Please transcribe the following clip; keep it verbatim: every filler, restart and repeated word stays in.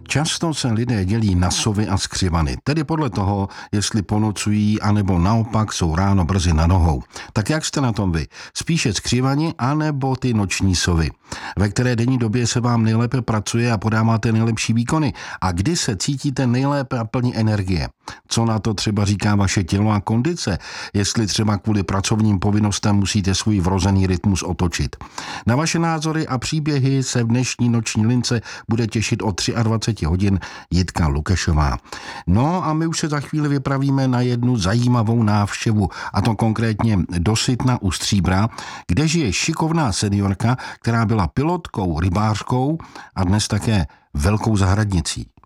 Často se lidé dělí na sovy a skřivany, tedy podle toho, jestli ponocují, anebo naopak jsou ráno brzy na nohou. Tak jak jste na tom vy? Spíše skřivani, anebo ty noční sovy? Ve které denní době se vám nejlépe pracuje a podáváte nejlepší výkony? A kdy se cítíte nejlépe a plní energie? Co na to třeba říká vaše tělo a kondice, jestli třeba kvůli pracovním povinnostem musíte svůj vrozený rytmus otočit? Na vaše názory a příběhy se v dnešní noční lince bude těšit o dvacet tři hodin Jitka Lukešová. No a my už se za chvíli vypravíme na jednu zajímavou návštěvu, a to konkrétně do Sitna u Stříbra, kde žije šikovná seniorka, která byla pilotkou, rybářkou a dnes také velkou zahradnicí.